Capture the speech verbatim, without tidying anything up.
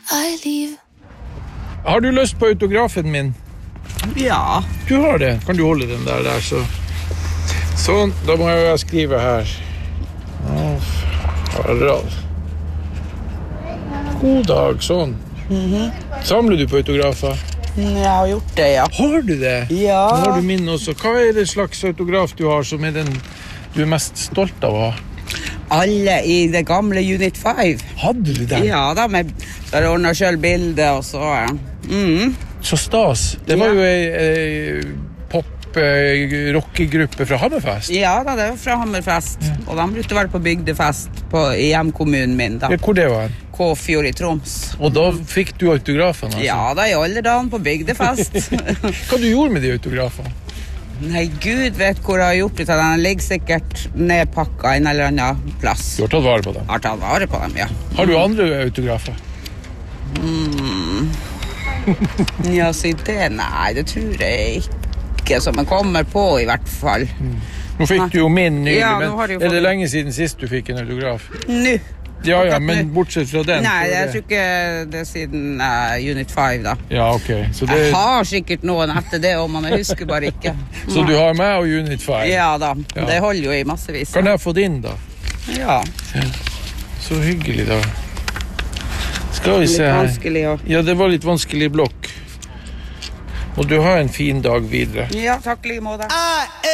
liv. Har du lyst på autografen min? Ja. Du har det. Kan du holde den der, der så. Sånn, da må jeg skrive her. Harald. God dag, sånn. Mhm. Samler du på autografer? Jeg har gjort det, ja. Har du det? Ja. Nå har du min også. Hva er det slags autograf du har som er den du er mest stolt av å ha? Alle i det gamle Unit five. Hadde du den? Ja da, med så har jeg ordnet selv bildet, og så... Mm. Så stas. Det var Ja. jo ei, ei pop-rockegruppe fra Hammerfest. Ja da, det var fra Hammerfest. Ja. Og de brukte vel på bygdefest på, i hjemkommunen min da. Ja, hvor det var? Kåfjord i Troms. Og da fikk du autografen, altså? Ja da, i alle dagen på bygdefest. Hva du gjorde med de autografene? Nei, Gud vet hvor jeg har gjort det. Den ligger sikkert nedpakket en eller annen plass. Du har tatt vare på dem? Jeg har tatt vare på dem, ja. Har du andre autografer? Mm. Ja, si det, nei, det tror jeg ikke, som jeg kommer på i hvert fall. Mm. Nå fikk du jo min nylig, Ja, men nå har du jo er det fått- lenge siden sist du fikk en autograf? Nå. Ja, ja, men bortsett fra den. Nei, så er jeg det- tror ikke det er siden uh, Unit five da. Ja, ok. Så, det... Jeg har sikkert noen etter det, om man husker bare ikke. så du har meg og Unit five? Ja da, Ja. det holder jo i massevis. Kan jeg få din da? Ja. Så hyggelig da. Skal vi Litt se her. vanskelig å... Ja, det var litt vanskelig blokk. Og du har en fin dag videre. Ja, takk lige måte.